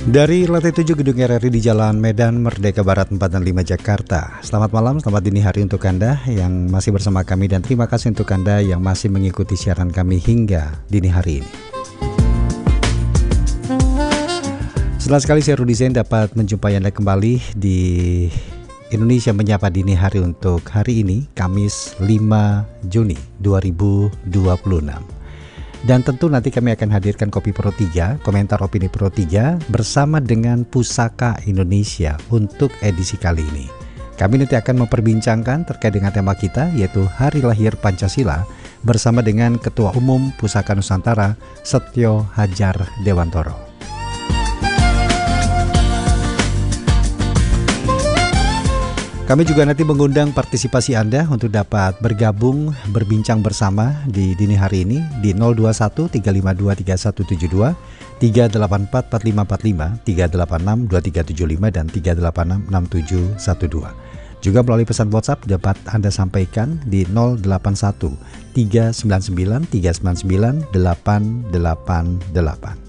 Dari lantai 7 Gedung RRI di Jalan Medan Merdeka Barat 4 dan 5 Jakarta. Selamat malam, selamat dini hari untuk Anda yang masih bersama kami, dan terima kasih untuk Anda yang masih mengikuti siaran kami hingga dini hari ini. Senang sekali saya Rudi Zain dapat menjumpai Anda kembali di Indonesia Menyapa Dini Hari untuk hari ini, Kamis 5 Juni 2026. Dan tentu nanti kami akan hadirkan Kopi Pro 3, komentar opini Pro 3 bersama dengan Pusaka Indonesia untuk edisi kali ini. Kami nanti akan memperbincangkan terkait dengan tema kita, yaitu Hari Lahir Pancasila, bersama dengan Ketua Umum Pusaka Nusantara, Setio Hadjar Dewantoro. Kami juga nanti mengundang partisipasi Anda untuk dapat bergabung, berbincang bersama di dini hari ini di 021 352 3172, 384 4545, 386 2375, dan 386 6712. Juga melalui pesan WhatsApp dapat Anda sampaikan di 081 399 399 888.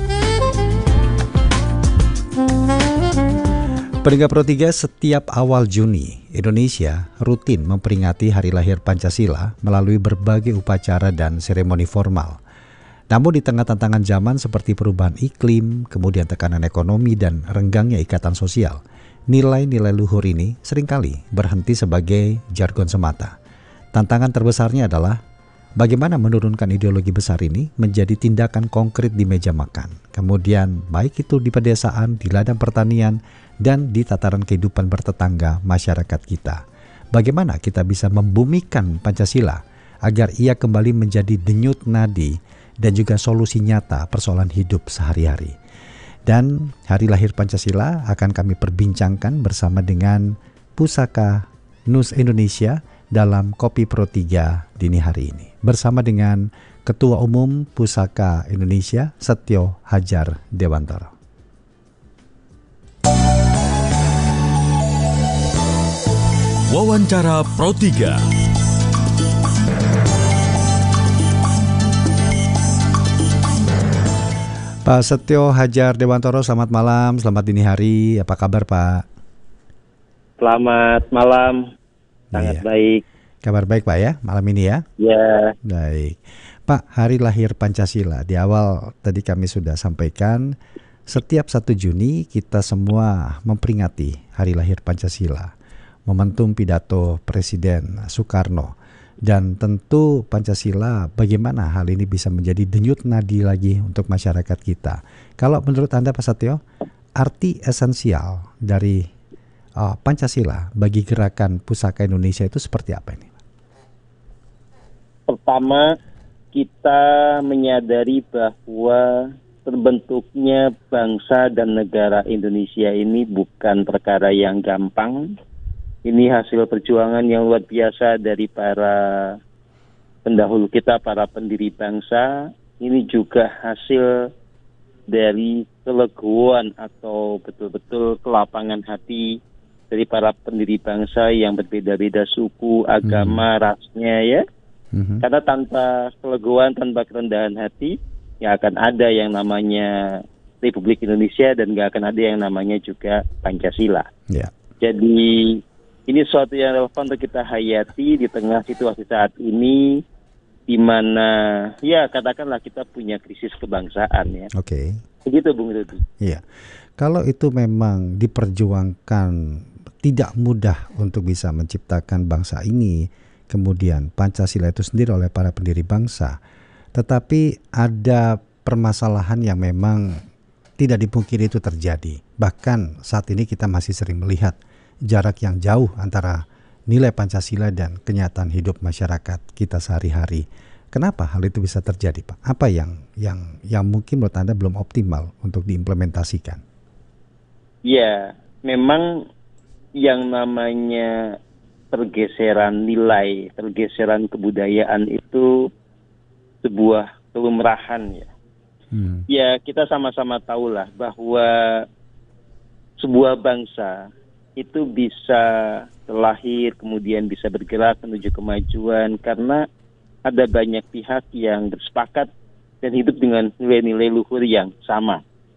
Pendengar Pro 3, setiap awal Juni, Indonesia rutin memperingati Hari Lahir Pancasila melalui berbagai upacara dan seremoni formal. Namun di tengah tantangan zaman seperti perubahan iklim, kemudian tekanan ekonomi dan renggangnya ikatan sosial, nilai-nilai luhur ini seringkali berhenti sebagai jargon semata. Tantangan terbesarnya adalah bagaimana menurunkan ideologi besar ini menjadi tindakan konkret di meja makan. Kemudian baik itu di pedesaan, di ladang pertanian, dan di tataran kehidupan bertetangga masyarakat kita. Bagaimana kita bisa membumikan Pancasila agar ia kembali menjadi denyut nadi dan juga solusi nyata persoalan hidup sehari-hari. Dan Hari Lahir Pancasila akan kami perbincangkan bersama dengan Pusaka Nus Indonesia dalam Kopi Pro 3 dini hari ini, bersama dengan Ketua Umum Pusaka Indonesia, Setio Hadjar Dewantoro. Wawancara Pro 3. Pak Setio Hadjar Dewantoro, selamat malam, selamat dini hari. Apa kabar, Pak? Selamat malam. Sangat baik. Kabar baik, Pak, ya, malam ini ya? Ya. Baik. Pak, Hari Lahir Pancasila. Di awal tadi kami sudah sampaikan, setiap 1 Juni kita semua memperingati Hari Lahir Pancasila. Momentum pidato Presiden Soekarno, dan tentu Pancasila bagaimana hal ini bisa menjadi denyut nadi lagi untuk masyarakat kita. Kalau menurut Anda, Pak Setio, arti esensial dari Pancasila bagi gerakan Pusaka Indonesia itu seperti apa ini? Pertama, kita menyadari bahwa terbentuknya bangsa dan negara Indonesia ini bukan perkara yang gampang. Ini hasil perjuangan yang luar biasa dari para pendahulu kita, para pendiri bangsa. Ini juga hasil dari kelegoan atau betul-betul kelapangan hati dari para pendiri bangsa yang berbeda-beda suku, agama, rasnya, ya. Karena tanpa kelegoan, tanpa kerendahan hati, ya akan ada yang namanya Republik Indonesia dan gak akan ada yang namanya juga Pancasila. Yeah. Jadi ini suatu yang relevan untuk kita hayati di tengah situasi saat ini, di mana ya katakanlah kita punya krisis kebangsaan, ya. Oke. Begitu, Bung Rudi. Iya. Kalau itu memang diperjuangkan tidak mudah untuk bisa menciptakan bangsa ini, kemudian Pancasila itu sendiri oleh para pendiri bangsa, tetapi ada permasalahan yang memang tidak dipungkiri itu terjadi. Bahkan saat ini kita masih sering melihat jarak yang jauh antara nilai Pancasila dan kenyataan hidup masyarakat kita sehari-hari. Kenapa hal itu bisa terjadi, Pak? Apa yang mungkin menurut Anda belum optimal untuk diimplementasikan? Ya, memang yang namanya pergeseran nilai, pergeseran kebudayaan itu sebuah kelumrahan, ya. Ya, kita sama-sama tahulah bahwa sebuah bangsa itu bisa terlahir, kemudian bisa bergerak menuju kemajuan karena ada banyak pihak yang bersepakat dan hidup dengan nilai-nilai luhur yang sama.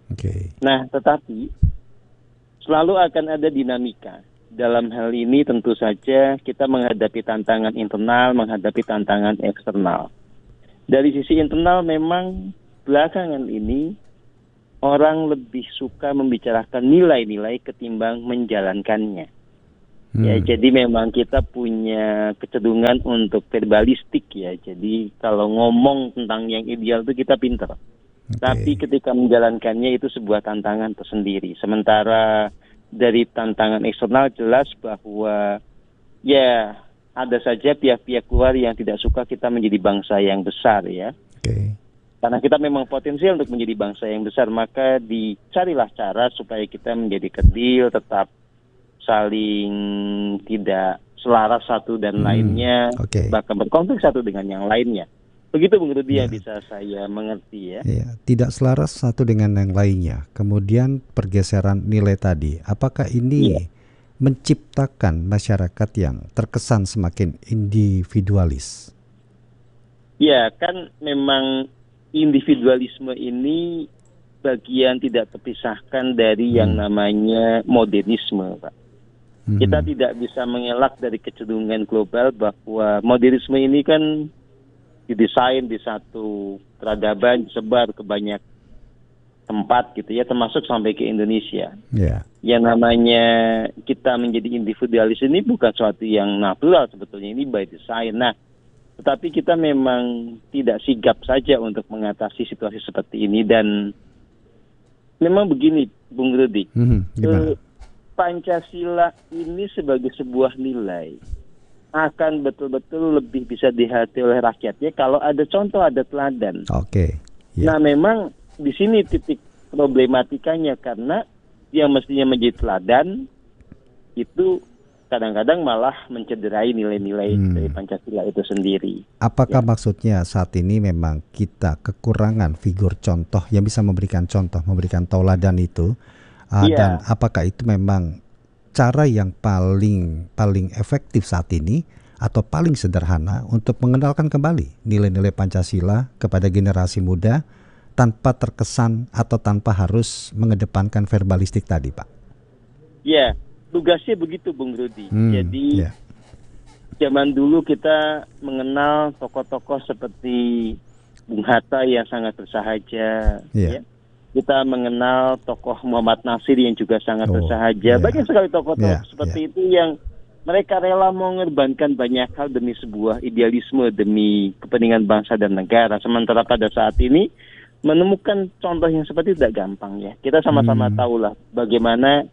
Nah, tetapi selalu akan ada dinamika. Dalam hal ini tentu saja kita menghadapi tantangan internal, menghadapi tantangan eksternal. Dari sisi internal memang belakangan ini orang lebih suka membicarakan nilai-nilai ketimbang menjalankannya. Ya, jadi memang kita punya kecenderungan untuk verbalistik ya. Jadi kalau ngomong tentang yang ideal itu kita pintar. Tapi ketika menjalankannya itu sebuah tantangan tersendiri. Sementara dari tantangan eksternal jelas bahwa ya ada saja pihak-pihak luar yang tidak suka kita menjadi bangsa yang besar ya. Karena kita memang potensial untuk menjadi bangsa yang besar, maka dicarilah cara supaya kita menjadi kerdil, tetap saling tidak selaras satu dan lainnya, bahkan berkonflik satu dengan yang lainnya. Begitu Bung Rudi yang bisa saya mengerti ya. Tidak selaras satu dengan yang lainnya. Kemudian pergeseran nilai tadi, apakah ini menciptakan masyarakat yang terkesan semakin individualis? Ya, kan memang individualisme ini bagian tidak terpisahkan dari yang namanya modernisme, Pak. Kita tidak bisa mengelak dari kecenderungan global bahwa modernisme ini kan didesain di satu peradaban, disebar ke banyak tempat gitu ya, termasuk sampai ke Indonesia. Yang namanya kita menjadi individualis ini bukan suatu yang natural sebetulnya, ini by design. Nah, tetapi kita memang tidak sigap saja untuk mengatasi situasi seperti ini, dan memang begini Bung Rudi, Pancasila ini sebagai sebuah nilai akan betul-betul lebih bisa dihayati oleh rakyatnya kalau ada contoh, ada teladan. Nah, memang di sini titik problematikanya, karena yang mestinya menjadi teladan itu kadang-kadang malah mencederai nilai-nilai dari Pancasila itu sendiri. Apakah maksudnya saat ini memang kita kekurangan figur contoh yang bisa memberikan contoh, memberikan tauladan itu? Dan apakah itu memang cara yang paling efektif saat ini atau paling sederhana untuk mengenalkan kembali nilai-nilai Pancasila kepada generasi muda tanpa terkesan atau tanpa harus mengedepankan verbalistik tadi, Pak? Ya, tugasnya begitu Bung Rudi. Jadi zaman dulu kita mengenal tokoh-tokoh seperti Bung Hatta yang sangat bersahaja, ya. Kita mengenal tokoh Muhammad Nasir yang juga sangat bersahaja. Banyak sekali tokoh-tokoh seperti itu yang mereka rela mengorbankan banyak hal demi sebuah idealisme, demi kepentingan bangsa dan negara. Sementara pada saat ini menemukan contoh yang seperti itu tidak gampang ya. Kita sama-sama tahulah bagaimana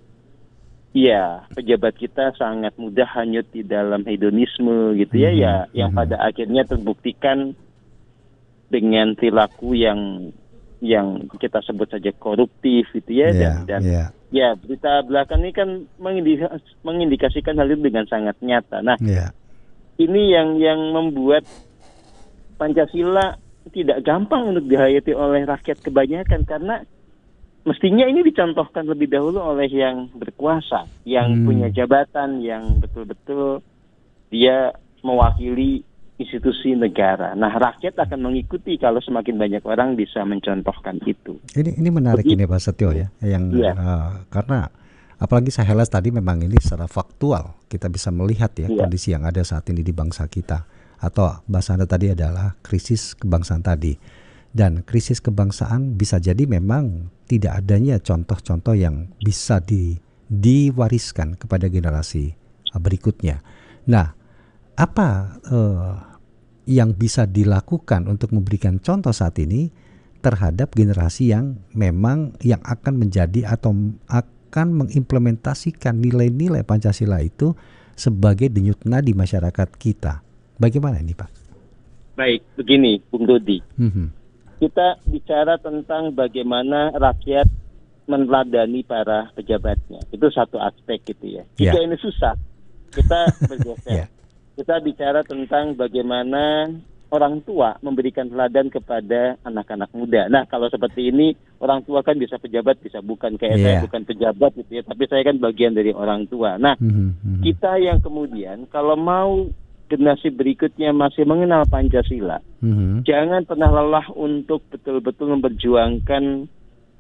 pejabat kita sangat mudah hanyut di dalam hedonisme gitu ya, yang pada akhirnya terbuktikan dengan perilaku yang kita sebut saja koruptif gitu ya, dan berita belakang ini kan mengindikasikan hal itu dengan sangat nyata. Nah, ini yang membuat Pancasila tidak gampang untuk dihayati oleh rakyat kebanyakan, karena mestinya ini dicontohkan lebih dahulu oleh yang berkuasa, yang punya jabatan, yang betul-betul dia mewakili institusi negara. Nah, rakyat akan mengikuti kalau semakin banyak orang bisa mencontohkan itu. Ini menarik ini Pak Setio ya, karena apalagi Sahelas tadi memang ini secara faktual kita bisa melihat ya kondisi yang ada saat ini di bangsa kita, atau bahasa Anda tadi adalah krisis kebangsaan tadi. Dan krisis kebangsaan bisa jadi memang tidak adanya contoh-contoh yang bisa diwariskan kepada generasi berikutnya. Nah, apa yang bisa dilakukan untuk memberikan contoh saat ini terhadap generasi yang memang yang akan menjadi atau akan mengimplementasikan nilai-nilai Pancasila itu sebagai denyut nadi masyarakat kita? Bagaimana ini, Pak? Baik, begini, Bung Dodi. Kita bicara tentang bagaimana rakyat meneladani para pejabatnya. Itu satu aspek gitu ya. Jika ini susah, kita bergeser. Kita bicara tentang bagaimana orang tua memberikan teladan kepada anak-anak muda. Nah, kalau seperti ini, orang tua kan bisa pejabat, bisa bukan. Kayak saya bukan pejabat gitu ya, tapi saya kan bagian dari orang tua. Nah, kita yang kemudian kalau mau generasi berikutnya masih mengenal Pancasila, jangan pernah lelah untuk betul-betul memperjuangkan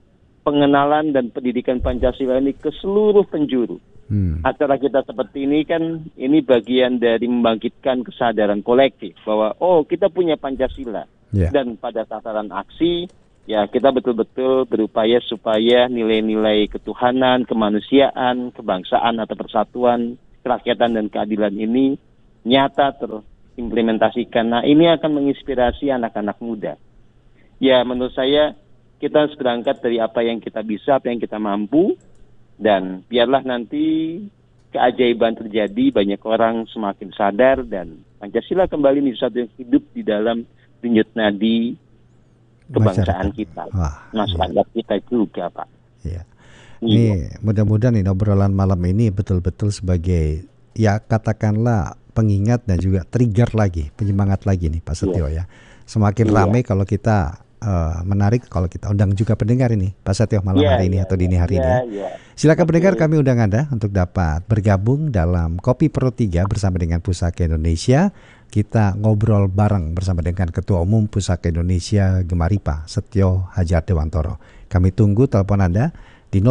pengenalan dan pendidikan Pancasila ini ke seluruh penjuru. Acara kita seperti ini kan, ini bagian dari membangkitkan kesadaran kolektif bahwa kita punya Pancasila. Dan pada tataran aksi, ya kita betul-betul berupaya supaya nilai-nilai ketuhanan, kemanusiaan, kebangsaan atau persatuan, kerakyatan dan keadilan ini nyata terimplementasikan. Nah, ini akan menginspirasi anak-anak muda. Ya, menurut saya kita harus berangkat dari apa yang kita bisa, apa yang kita mampu, dan biarlah nanti keajaiban terjadi, banyak orang semakin sadar dan Pancasila kembali menjadi sesuatu yang hidup di dalam denyut nadi kebangsaan kita, masyarakat kita juga, Pak. Iya. Ini mudah-mudahan ini obrolan malam ini betul-betul sebagai ya katakanlah pengingat dan juga trigger lagi, penyemangat lagi nih Pak Setio ya. Semakin ramai kalau kita menarik kalau kita undang juga pendengar ini Pak Setio malam hari ini atau dini hari ini. Silakan pendengar, kami undang Anda untuk dapat bergabung dalam Kopi Pro 3 bersama dengan Pusaka Indonesia. Kita ngobrol bareng bersama dengan Ketua Umum Pusaka Indonesia Gemaripa Setio Hadjar Dewantoro. Kami tunggu telepon Anda di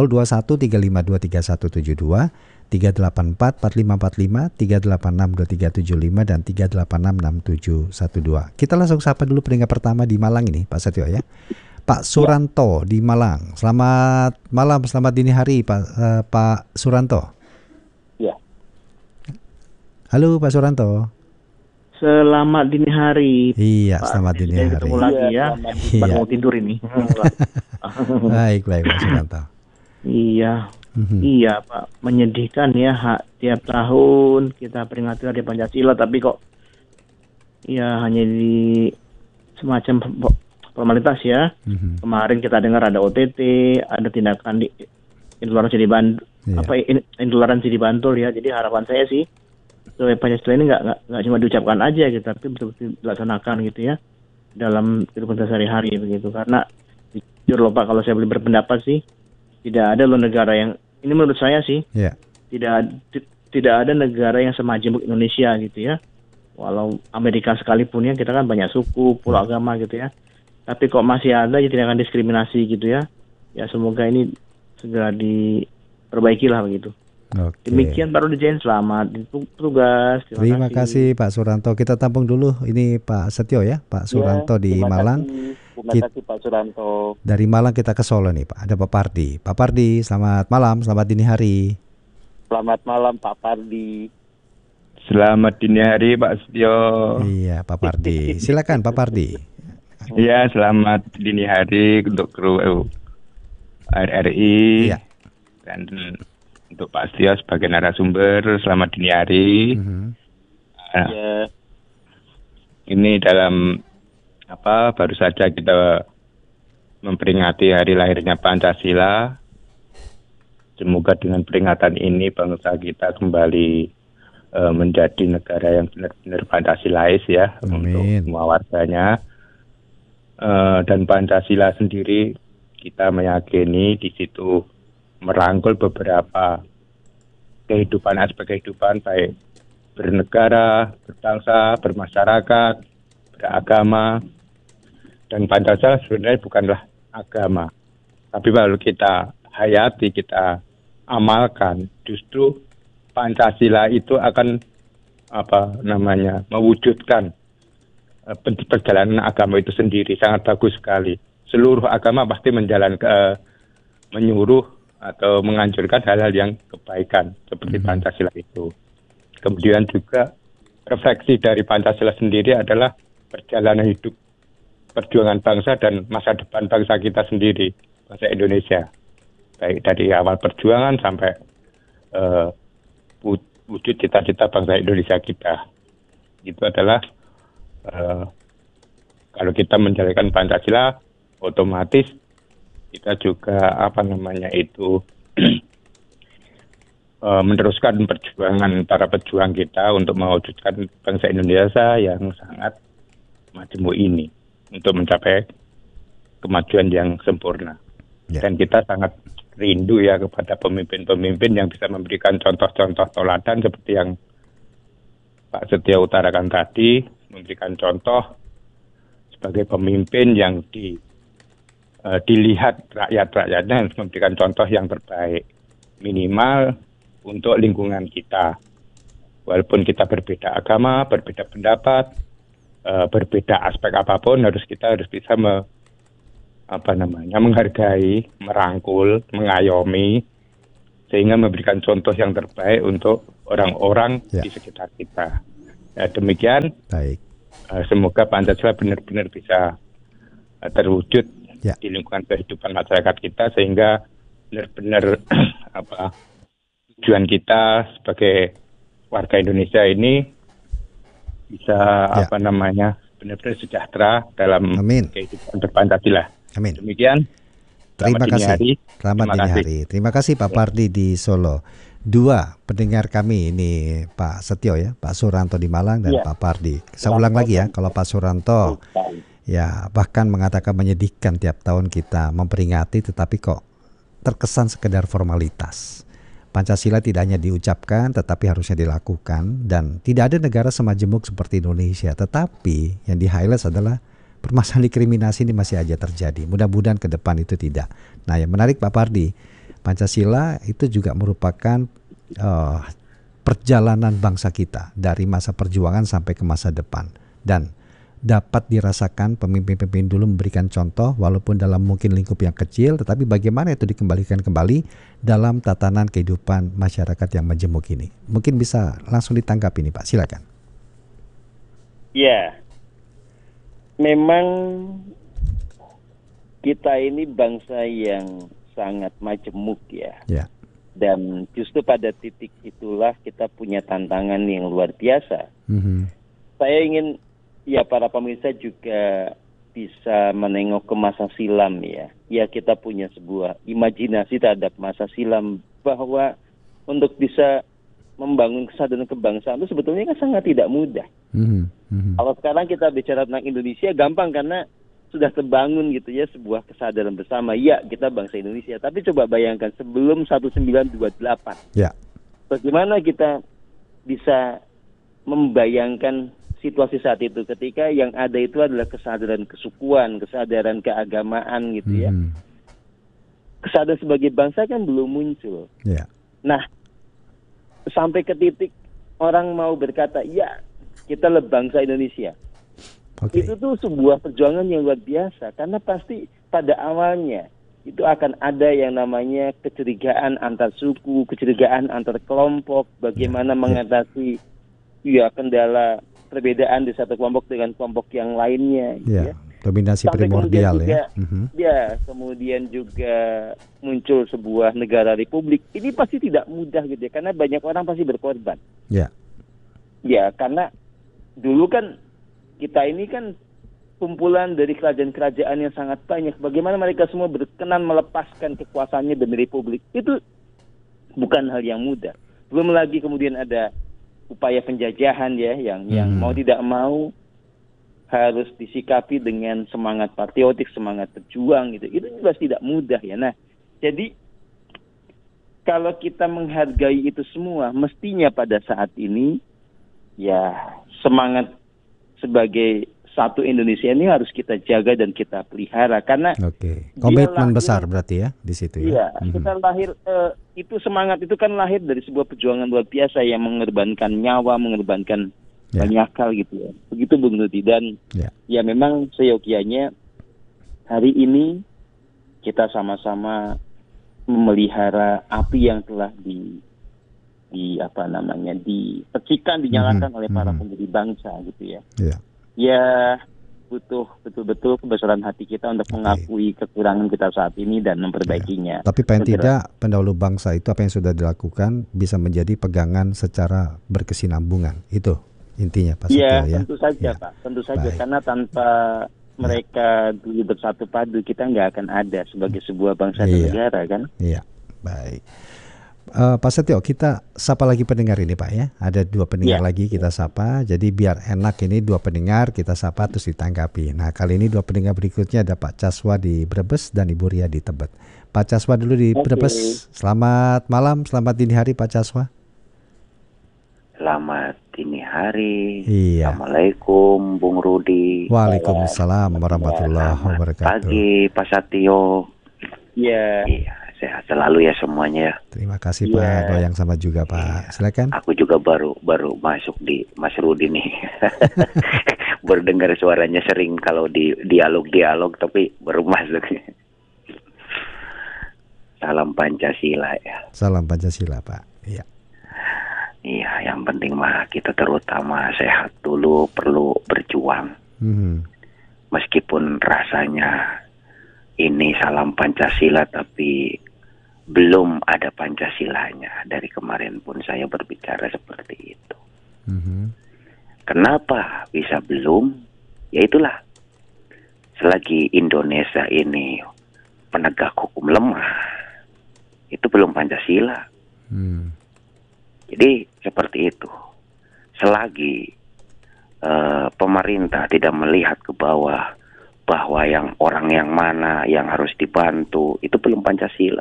02135231172, 3844545, 3862375 dan 3866712. Kita langsung sapa dulu pendengar pertama di Malang ini, Pak Setio ya. Pak Suranto di Malang. Selamat malam, selamat dini hari, Pak Suranto. Ya. Halo Pak Suranto. Selamat dini hari. Iya, Pak, selamat dini hari. Ketemu lagi ya. Baru mau tidur ini. Baik Pak Suranto. Iya. Iya Pak, menyedihkan ya, tiap tahun kita peringati Hari Pancasila, tapi kok ya hanya di semacam formalitas ya. Kemarin kita dengar ada OTT, ada tindakan intoleransi di Bantul, intoleransi di Bantul ya. Jadi harapan saya sih, supaya Pancasila ini nggak cuma diucapkan aja gitu, tapi betul-betul dilaksanakan gitu ya dalam kehidupan sehari-hari begitu. Karena jujur loh Pak, kalau saya boleh berpendapat sih, tidak ada loh negara yang, ini menurut saya sih, tidak ada negara yang semajemuk Indonesia gitu ya. Walau Amerika sekalipun ya, kita kan banyak suku, pulau agama gitu ya. Tapi kok masih ada tindakan diskriminasi gitu ya. Ya semoga ini segera diperbaiki lah begitu. Oke. Demikian Pak Rudijen, selamat tugas. Terima kasih Pak Suranto. Kita tampung dulu ini Pak Setio ya, Pak Suranto di Malang. Terima kasih Pak Suranto. Dari Malang kita ke Solo nih Pak, ada Pak Pardi. Pak Pardi, selamat malam, selamat dini hari. Selamat malam Pak Pardi. Selamat dini hari Pak Setio. Iya Pak Pardi, silakan Pak Pardi. Iya, selamat dini hari untuk kru RRI. Iya. Dan untuk Pak Setio sebagai narasumber, selamat dini hari. Ini dalam baru saja kita memperingati hari lahirnya Pancasila. Semoga dengan peringatan ini bangsa kita kembali menjadi negara yang benar-benar Pancasilais ya. Amin. Untuk semua warganya. Dan Pancasila sendiri kita meyakini di situ merangkul beberapa aspek kehidupan baik bernegara, berbangsa, bermasyarakat, beragama. Dan Pancasila sebenarnya bukanlah agama. Tapi kalau kita hayati, kita amalkan, justru Pancasila itu akan mewujudkan perjalanan agama itu sendiri. Sangat bagus sekali. Seluruh agama pasti menyuruh atau menganjurkan hal-hal yang kebaikan seperti Pancasila itu. Kemudian juga refleksi dari Pancasila sendiri adalah perjalanan hidup, perjuangan bangsa dan masa depan bangsa kita sendiri, bangsa Indonesia. Baik dari awal perjuangan sampai wujud cita-cita bangsa Indonesia kita. Itu adalah kalau kita menjalankan Pancasila, otomatis kita juga meneruskan perjuangan para pejuang kita untuk mewujudkan bangsa Indonesia yang sangat majemuk ini untuk mencapai kemajuan yang sempurna. Dan kita sangat rindu ya kepada pemimpin-pemimpin yang bisa memberikan contoh-contoh teladan seperti yang Pak Setio utarakan tadi, memberikan contoh sebagai pemimpin yang dilihat rakyat-rakyatnya harus memberikan contoh yang terbaik, minimal untuk lingkungan kita. Walaupun kita berbeda agama, berbeda pendapat, berbeda aspek apapun, kita harus bisa menghargai, merangkul, mengayomi, sehingga memberikan contoh yang terbaik untuk orang-orang di sekitar kita. Ya, demikian. Baik. Semoga Pancasila benar-benar bisa terwujud di lingkungan kehidupan masyarakat kita, sehingga benar-benar tujuan kita sebagai warga Indonesia ini bisa benar-benar sejahtera dalam kehidupan berpancasila. Amin. Demikian. Terima kasih. Selamat dini hari. Terima kasih Pak Pardi di Solo. Dua pendengar kami ini, Pak Setio ya, Pak Suranto di Malang dan Pak Pardi. Saya ulang lagi ya, kalau Pak Suranto ya bahkan mengatakan menyedihkan tiap tahun kita memperingati, tetapi kok terkesan sekedar formalitas. Pancasila tidak hanya diucapkan tetapi harusnya dilakukan, dan tidak ada negara semajemuk seperti Indonesia. Tetapi yang di-highlight adalah permasalahan diskriminasi ini masih aja terjadi. Mudah-mudahan ke depan itu tidak. Nah, yang menarik Pak Pardi, Pancasila itu juga merupakan perjalanan bangsa kita dari masa perjuangan sampai ke masa depan, dan dapat dirasakan pemimpin-pemimpin dulu memberikan contoh walaupun dalam mungkin lingkup yang kecil, tetapi bagaimana itu dikembalikan kembali dalam tatanan kehidupan masyarakat yang majemuk ini. Mungkin bisa langsung ditanggapi ini Pak, silakan. Ya, memang kita ini bangsa yang sangat majemuk ya. Dan justru pada titik itulah kita punya tantangan yang luar biasa. Saya ingin para pemirsa juga bisa menengok ke masa silam ya. Ya, kita punya sebuah imajinasi terhadap masa silam bahwa untuk bisa membangun kesadaran kebangsaan itu sebetulnya kan sangat tidak mudah. Kalau sekarang kita bicara tentang Indonesia gampang karena sudah terbangun gitu ya sebuah kesadaran bersama. Ya, kita bangsa Indonesia. Tapi coba bayangkan sebelum 1928. Bagaimana kita bisa membayangkan situasi saat itu ketika yang ada itu adalah kesadaran kesukuan, kesadaran keagamaan gitu ya. Kesadaran sebagai bangsa kan belum muncul. Nah, sampai ke titik orang mau berkata, ya kita adalah bangsa Indonesia. Itu tuh sebuah perjuangan yang luar biasa, karena pasti pada awalnya itu akan ada yang namanya kecurigaan antar suku, kecurigaan antar kelompok, bagaimana mengatasi kendala perbedaan di satu kelompok dengan kelompok yang lainnya. Dominasi primordial kemudian juga muncul sebuah negara republik. Ini pasti tidak mudah gitu ya, karena banyak orang pasti berkorban. Karena dulu kan kita ini kan kumpulan dari kerajaan-kerajaan yang sangat banyak. Bagaimana mereka semua berkenan melepaskan kekuasaannya demi republik, itu bukan hal yang mudah. Belum lagi kemudian ada upaya penjajahan ya, yang mau tidak mau harus disikapi dengan semangat patriotik, semangat berjuang gitu. Itu jelas tidak mudah ya. Nah, jadi kalau kita menghargai itu semua, mestinya pada saat ini ya semangat sebagai satu Indonesia ini harus kita jaga dan kita pelihara, karena komitmen besar berarti ya di situ ya. Kita lahir itu semangat itu kan lahir dari sebuah perjuangan luar biasa yang mengorbankan nyawa, mengorbankan banyak hal gitu ya. Begitu Bung Nudi, dan ya memang seyogianya hari ini kita sama-sama memelihara api yang telah dipercikan, dinyalakan oleh para pendiri bangsa gitu ya. Ya, butuh betul-betul kebesaran hati kita untuk mengakui kekurangan kita saat ini dan memperbaikinya. Tapi paling tidak pendahulu bangsa itu apa yang sudah dilakukan bisa menjadi pegangan secara berkesinambungan. Itu intinya Pak Setio ya. Tentu saja Pak, tentu saja. Karena tanpa mereka dulu bersatu padu, kita nggak akan ada sebagai sebuah bangsa dan negara kan. Baik. Pak Setio, kita sapa lagi pendengar ini Pak ya. Ada 2 pendengar lagi kita sapa. Jadi biar enak ini 2 pendengar kita sapa terus ditanggapi. Nah, kali ini 2 pendengar berikutnya ada Pak Caswa di Brebes dan Ibu Ria di Tebet. Pak Caswa dulu di Brebes. Selamat malam, selamat dini hari Pak Caswa. Selamat dini hari. Iya. Assalamualaikum Bung Rudi. Waalaikumsalam warahmatullahi wabarakatuh. Pagi Pak Satio. Iya. Iya, sehat selalu ya semuanya. Terima kasih Pak, doyang sama juga Pak. Silakan. Aku juga baru masuk di Mas Rudi nih. Baru dengar suaranya sering kalau di dialog tapi baru masuk. Salam Pancasila ya. Salam Pancasila Pak. Iya. Iya, yang penting mah kita terutama sehat dulu, perlu berjuang. Meskipun rasanya ini salam Pancasila tapi belum ada Pancasilanya. Dari kemarin pun saya berbicara seperti itu. Kenapa bisa belum? Ya itulah, selagi Indonesia ini penegak hukum lemah, itu belum Pancasila. Jadi seperti itu. Selagi pemerintah tidak melihat ke bawah bahwa orang yang mana yang harus dibantu, itu belum Pancasila.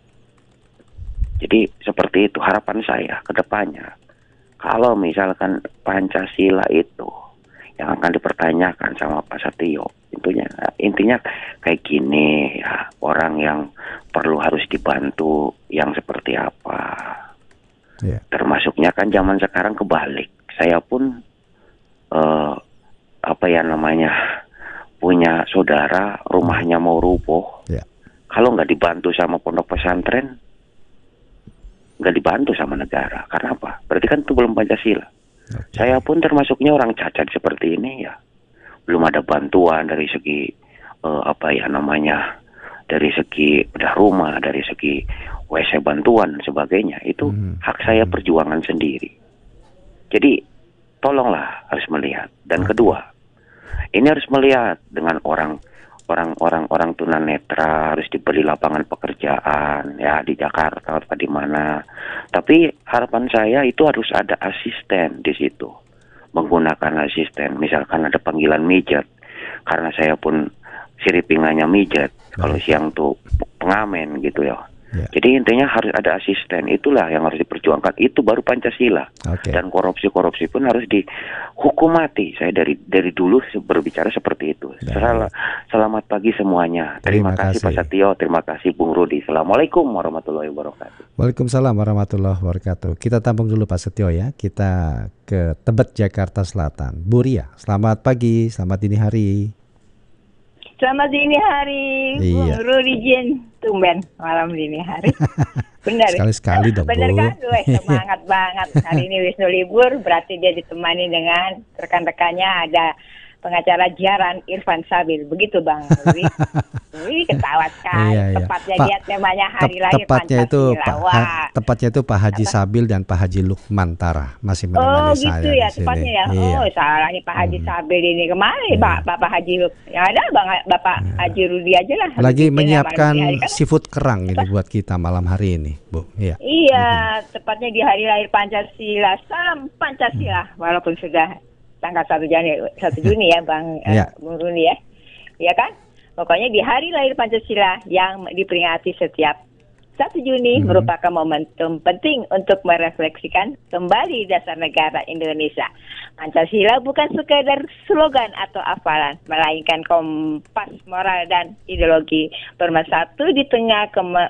Jadi seperti itu harapan saya ke depannya. Kalau misalkan Pancasila itu yang akan dipertanyakan sama Pak Satio, intinya kayak gini ya, orang yang perlu harus dibantu yang seperti apa. Termasuknya kan zaman sekarang kebalik. Saya pun punya saudara rumahnya mau rubuh. Kalau nggak dibantu sama pondok pesantren, nggak dibantu sama negara. Karena apa? Berarti kan itu belum Pancasila. Saya pun termasuknya orang cacat seperti ini ya. Belum ada bantuan dari segi dari segi bedah rumah, dari segi WC bantuan dan sebagainya. Itu hak saya, perjuangan sendiri. Jadi tolonglah harus melihat. Dan kedua, ini harus melihat dengan orang tunanetra, harus diberi lapangan pekerjaan ya di Jakarta atau di mana. Tapi harapan saya itu harus ada asisten di situ. Menggunakan asisten, misalkan ada panggilan mijat, karena saya pun siripingannya mijat, kalau siang tuh pengamen gitu ya. Jadi intinya harus ada asisten, itulah yang harus diperjuangkan, itu baru Pancasila. Dan korupsi pun harus dihukum mati. Saya dari dulu berbicara seperti itu. Selamat pagi semuanya. Terima kasih Pak Satio, terima kasih Bung Rudi. Assalamualaikum warahmatullahi wabarakatuh. Waalaikumsalam warahmatullahi wabarakatuh. Kita tampung dulu Pak Setio ya. Kita ke Tebet, Jakarta Selatan. Bu Ria, selamat pagi, selamat dini hari. Selamat dini hari, Bung Rudi Jen. Tumben malam dini hari. Benar. Sekali-sekali dong, benar Bu. Kan? Semangat banget. Hari ini Wisnu libur, berarti dia ditemani dengan rekan-rekannya, ada pengacara Jaran Irfan Sabil. Begitu Bang Rudi. Wih, ketawa sekali. Tepatnya dia temanya hari lahir Pancasila. Tepatnya itu Pak Haji Sabil dan Pak Haji Lukman Tara masih menemani saya. Oh gitu ya tepatnya ya. Salah nih Pak Haji Sabil ini kemana Bapak Haji Luk? Yang ada Bapak Haji Rudi aja lah. Lagi menyiapkan seafood kerang ini buat kita malam hari ini, Bu. Iya, tepatnya di hari lahir Pancasila. Salam Pancasila. Walaupun sudah tanggal 1 Juni ya Bung Rudi ya. Iya kan? Pokoknya di hari lahir Pancasila yang diperingati setiap 1 Juni merupakan momentum penting untuk merefleksikan kembali dasar negara Indonesia. Pancasila bukan sekadar slogan atau hafalan, melainkan kompas moral dan ideologi pemersatu di tengah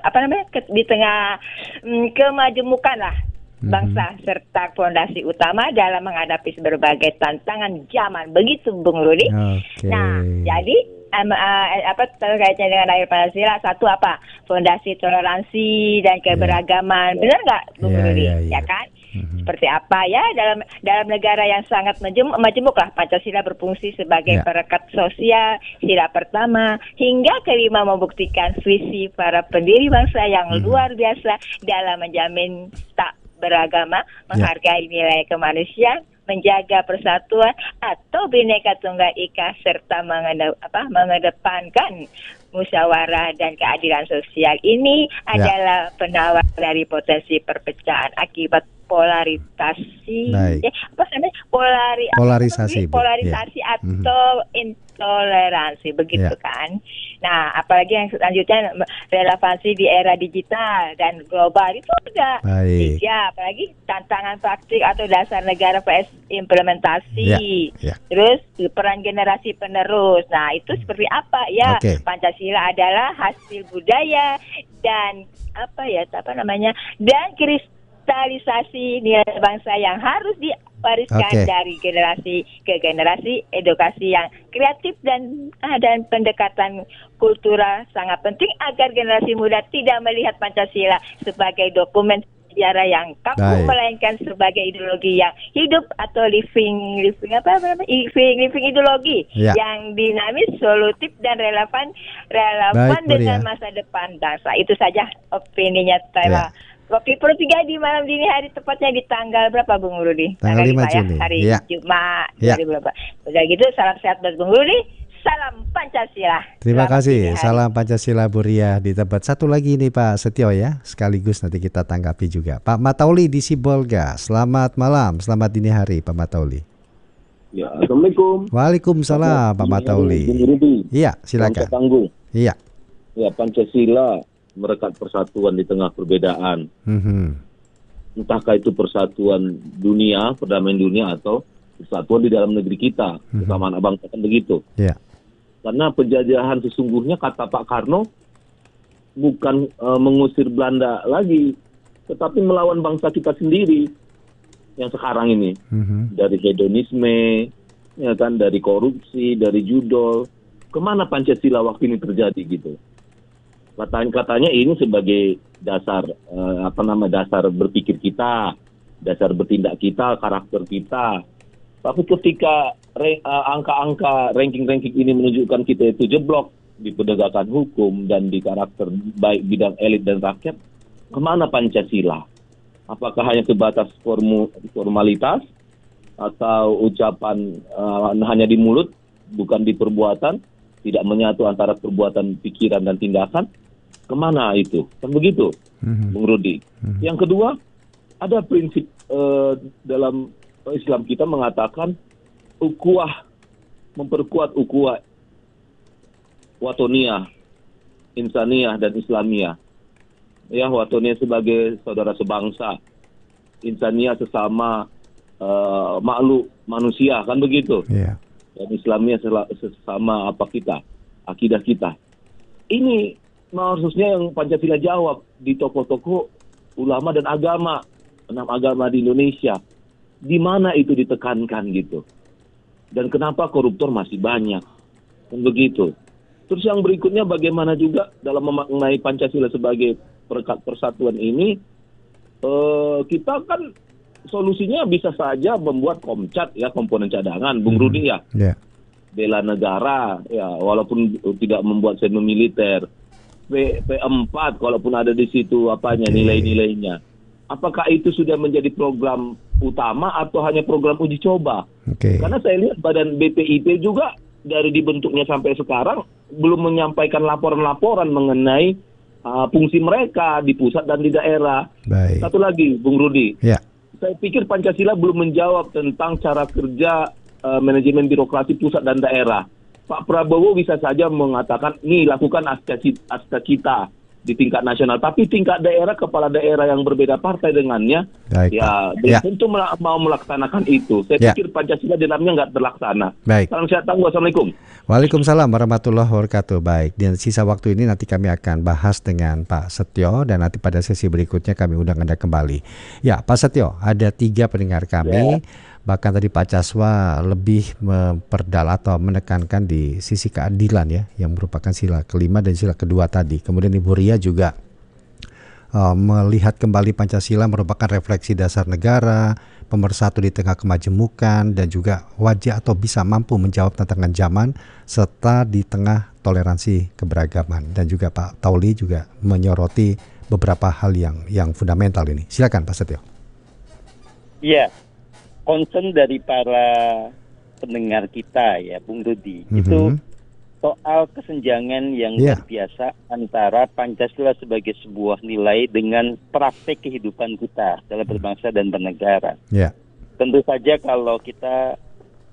kemajemukan lah bangsa serta fondasi utama dalam menghadapi berbagai tantangan zaman. Begitu Bung Rudi. Nah, jadi terkaitnya dengan lahir Pancasila, satu fondasi toleransi dan keberagaman. Benar nggak Bung Rudi? Ya kan? Seperti apa ya dalam negara yang sangat majemuk lah, Pancasila berfungsi sebagai perekat sosial sila pertama hingga kelima, membuktikan visi para pendiri bangsa yang luar biasa dalam menjamin tak beragama, menghargai nilai kemanusiaan, menjaga persatuan atau Bhinneka Tunggal Ika, serta mengedepankan musyawarah dan keadilan sosial. Ini adalah penawar dari potensi perpecahan akibat polarisasi, polarisasi atau toleransi, begitu kan. Nah, apalagi yang selanjutnya relevansi di era digital dan global itu udah tiga, apalagi tantangan praktik atau dasar negara PS implementasi. Terus peran generasi penerus. Nah, itu seperti apa? Ya, Pancasila adalah hasil budaya dan dan kristalisasi nilai bangsa yang harus diwariskan dari generasi ke generasi. Edukasi yang kreatif dan pendekatan kultural sangat penting agar generasi muda tidak melihat Pancasila sebagai dokumen sejarah yang kaku, melainkan sebagai ideologi yang hidup atau living ideologi yang dinamis, solutif dan relevan dengan masa depan bangsa. Itu saja opininya saya. Kopi Pro 3 di malam dini hari, tepatnya di tanggal berapa Bung Rudi? Tanggal 5 Juni. Hari Jumat. Udah gitu, salam sehat buat Bung Rudi. Salam Pancasila. Terima kasih. Salam Pancasila Bu Ria di tempat. Satu lagi nih Pak Setio ya. Sekaligus nanti kita tanggapi juga. Pak Matauli di Sibolga. Selamat malam, selamat dini hari Pak Matauli. Ya, Assalamualaikum. Waalaikumsalam Pak Matauli. Iya, silakan. Iya. Ya, Pancasila merekat persatuan di tengah perbedaan. Entahkah itu persatuan dunia, perdamaian dunia, atau persatuan di dalam negeri kita, kesamaan bangsa, kan begitu. Karena penjajahan sesungguhnya, kata Pak Karno, bukan mengusir Belanda lagi, tetapi melawan bangsa kita sendiri yang sekarang ini. Dari hedonisme, ya kan, dari korupsi, dari judol. Kemana Pancasila waktu ini terjadi gitu? Katanya ini sebagai dasar dasar berpikir kita, dasar bertindak kita, karakter kita. Tapi ketika angka-angka ranking-ranking ini menunjukkan kita itu jeblok di penegakan hukum dan di karakter baik bidang elit dan rakyat, kemana Pancasila? Apakah hanya sebatas formalitas atau ucapan hanya di mulut, bukan di perbuatan, tidak menyatu antara perbuatan, pikiran, dan tindakan? Kemana itu? Kan begitu, Bung Rudi. Yang kedua, ada prinsip dalam Islam kita mengatakan ukhuwah, memperkuat ukhuwah watoniyah, insaniyah, dan islamiyah. Ya, watoniyah sebagai saudara sebangsa, insaniyah sesama makhluk manusia, kan begitu. Dan islamiyah sesama akidah kita. Ini harusnya yang Pancasila jawab di tokoh-tokoh ulama dan agama, 6 agama di Indonesia. Di mana itu ditekankan gitu? Dan kenapa koruptor masih banyak? Dan begitu. Terus yang berikutnya, bagaimana juga dalam memaknai Pancasila sebagai perekat persatuan ini, kita kan solusinya bisa saja membuat komcat ya, komponen cadangan, Bung Rudi ya. Bela negara ya, walaupun tidak membuat semi militer. P4 walaupun ada di situ nilai-nilainya. Apakah itu sudah menjadi program utama atau hanya program uji coba? Karena saya lihat badan BPIP juga dari dibentuknya sampai sekarang belum menyampaikan laporan-laporan mengenai fungsi mereka di pusat dan di daerah. Satu lagi, Bung Rudi. Saya pikir Pancasila belum menjawab tentang cara kerja manajemen birokrasi pusat dan daerah. Pak Prabowo bisa saja mengatakan, nih lakukan aska cita di tingkat nasional, tapi tingkat daerah, kepala daerah yang berbeda partai dengannya, belum tentu mau melaksanakan itu. Saya pikir Pancasila di dalamnya nggak terlaksana. Salam sehat, wassalamualaikum. Waalaikumsalam warahmatullahi wabarakatuh. Baik, dan sisa waktu ini nanti kami akan bahas dengan Pak Setio, dan nanti pada sesi berikutnya kami undang Anda kembali. Ya, Pak Setio, ada 3 pendengar kami. Bahkan tadi Pak Caswa lebih memperdalam atau menekankan di sisi keadilan ya, yang merupakan sila kelima dan sila kedua tadi. Kemudian Ibu Ria juga melihat kembali Pancasila merupakan refleksi dasar negara, pemersatu di tengah kemajemukan, dan juga wajah atau bisa mampu menjawab tantangan zaman serta di tengah toleransi keberagaman. Dan juga Pak Tauli juga menyoroti beberapa hal yang fundamental ini. Silakan Pak Setio. Iya. Concern dari para pendengar kita ya, Bung Rudi, itu soal kesenjangan yang luar biasa antara Pancasila sebagai sebuah nilai dengan praktek kehidupan kita dalam berbangsa dan bernegara. Tentu saja kalau kita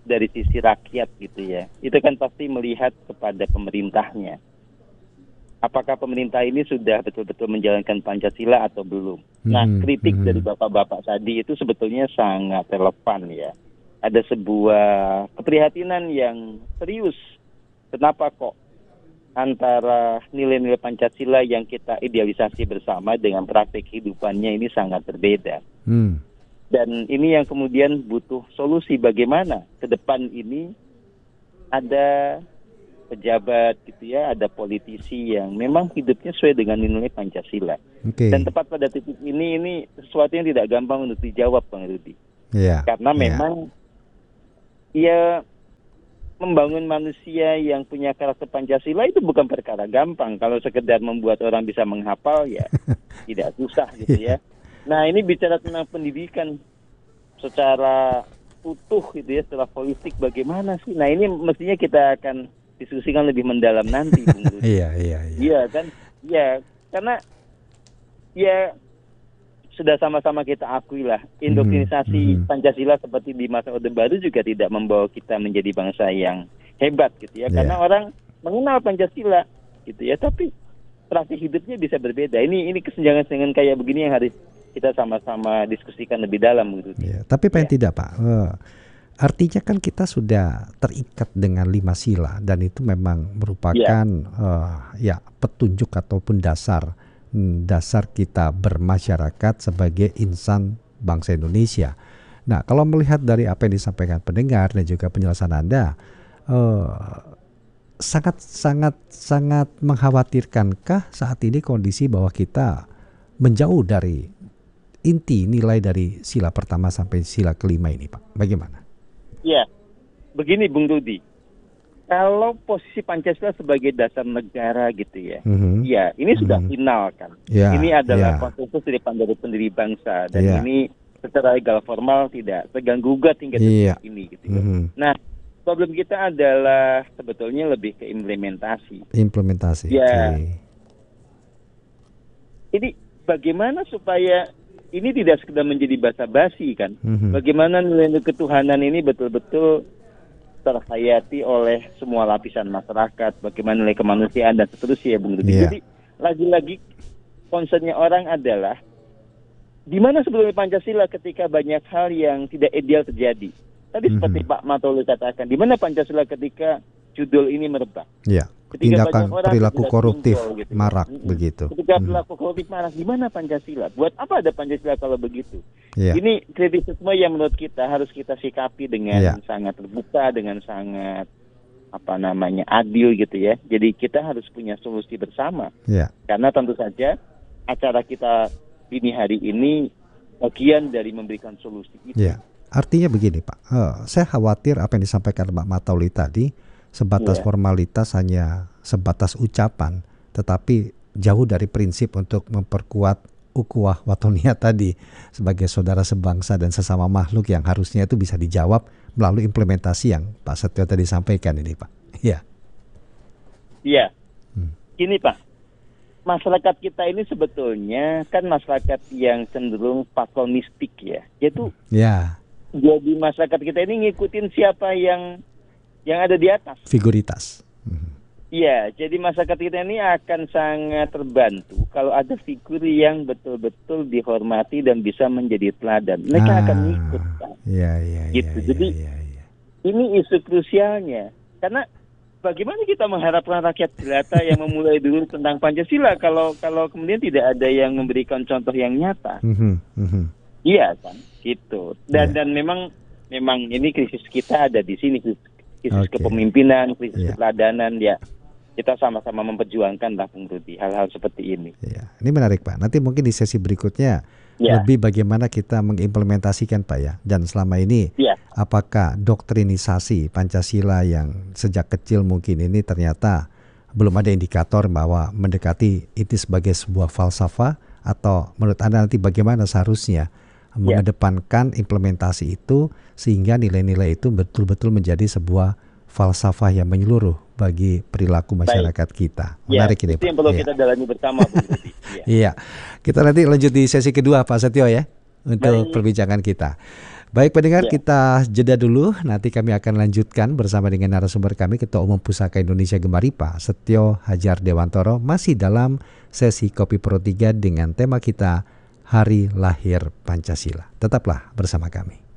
dari sisi rakyat gitu ya, itu kan pasti melihat kepada pemerintahnya. Apakah pemerintah ini sudah betul-betul menjalankan Pancasila atau belum? Nah, kritik dari bapak-bapak tadi itu sebetulnya sangat relevan ya. Ada sebuah keprihatinan yang serius. Kenapa kok antara nilai-nilai Pancasila yang kita idealisasi bersama dengan praktik hidupannya ini sangat berbeda. Dan ini yang kemudian butuh solusi bagaimana ke depan ini ada pejabat gitu ya, ada politisi yang memang hidupnya sesuai dengan nilai Pancasila. Dan tepat pada titik ini sesuatu yang tidak gampang untuk dijawab, Bang Rudi. Karena memang ya membangun manusia yang punya karakter Pancasila itu bukan perkara gampang. Kalau sekedar membuat orang bisa menghafal ya tidak susah gitu ya. Nah, ini bicara tentang pendidikan secara utuh gitu ya, secara holistik bagaimana sih. Nah, ini mestinya kita akan diskusikan lebih mendalam nanti. Iya kan? Ya, karena ya sudah sama-sama kita akui lah, indoktrinisasi Pancasila seperti di masa Orde Baru juga tidak membawa kita menjadi bangsa yang hebat gitu ya. Karena orang mengenal Pancasila gitu ya, tapi praktik hidupnya bisa berbeda. Ini kesenjangan-kesenjangan kayak begini yang harus kita sama-sama diskusikan lebih dalam gitu. Tapi tidak Pak, artinya kan kita sudah terikat dengan 5 sila dan itu memang merupakan petunjuk ataupun dasar kita bermasyarakat sebagai insan bangsa Indonesia. Nah, kalau melihat dari apa yang disampaikan pendengar dan juga penjelasan Anda, sangat mengkhawatirkankah saat ini kondisi bahwa kita menjauh dari inti nilai dari sila pertama sampai sila kelima ini, Pak? Bagaimana? Ya, begini Bung Rudi. Kalau posisi Pancasila sebagai dasar negara gitu ya, ya ini sudah final kan. Ini adalah konsensus dari pendiri bangsa dan ini secara legal formal tidak terganggu-gugat hingga detik ini gitu ya. Nah, problem kita adalah sebetulnya lebih ke implementasi. Ya, ini bagaimana supaya ini tidak sekedar menjadi basa-basi kan? Bagaimana nilai ketuhanan ini betul-betul terhayati oleh semua lapisan masyarakat, bagaimana nilai kemanusiaan dan seterusnya ya Bung Rudi. Jadi lagi-lagi concernnya orang adalah di mana sebetulnya Pancasila ketika banyak hal yang tidak ideal terjadi. Tadi seperti Pak Matouli katakan, di mana Pancasila ketika judul ini merebak. Tindakan perilaku koruptif gitu, marak begitu. Ketika perilaku koruptif marak, di mana Pancasila? Buat apa ada Pancasila kalau begitu? Ini kritisisme yang menurut kita harus kita sikapi dengan sangat terbuka, dengan sangat adil gitu ya. Jadi kita harus punya solusi bersama. Karena tentu saja acara kita dini hari ini bagian dari memberikan solusi itu. Artinya begini Pak, saya khawatir apa yang disampaikan Pak Matouli tadi sebatas formalitas, hanya sebatas ucapan, tetapi jauh dari prinsip untuk memperkuat ukhuwah watonia tadi sebagai saudara sebangsa dan sesama makhluk yang harusnya itu bisa dijawab melalui implementasi yang Pak Setio tadi sampaikan ini Pak. Gini Pak, masyarakat kita ini sebetulnya kan masyarakat yang cenderung patronistik ya, yaitu jadi masyarakat kita ini ngikutin siapa yang ada di atas. Figuritas. Iya, jadi masyarakat kita ini akan sangat terbantu kalau ada figur yang betul-betul dihormati dan bisa menjadi teladan. Mereka akan ikut, Pak. Jadi ini isu krusialnya. Karena bagaimana kita mengharapkan rakyat jelata yang memulai dulu tentang Pancasila kalau kemudian tidak ada yang memberikan contoh yang nyata. Iya kan, gitu. Dan memang ini krisis kita ada di sini, krisis kepemimpinan, krisis keteladanan ya. Kita sama-sama memperjuangkan lah Bung Rudi hal-hal seperti ini. Ini menarik Pak. Nanti mungkin di sesi berikutnya lebih bagaimana kita mengimplementasikan Pak ya. Dan selama ini apakah doktrinisasi Pancasila yang sejak kecil mungkin ini ternyata belum ada indikator bahwa mendekati itu sebagai sebuah falsafah, atau menurut Anda nanti bagaimana seharusnya mengedepankan implementasi itu sehingga nilai-nilai itu betul-betul menjadi sebuah falsafah yang menyeluruh bagi perilaku masyarakat kita. Menarik ini Pak. Itu yang perlu kita dalami bersama Bung Rudi. Kita nanti lanjut di sesi kedua Pak Setio ya untuk perbincangan kita. Baik pendengar, kita jeda dulu. Nanti kami akan lanjutkan bersama dengan narasumber kami, Ketua Umum Pusaka Indonesia Gemaripa, Setio Hadjar Dewantoro, masih dalam sesi Kopi Pro 3 dengan tema kita Hari Lahir Pancasila. Tetaplah bersama kami.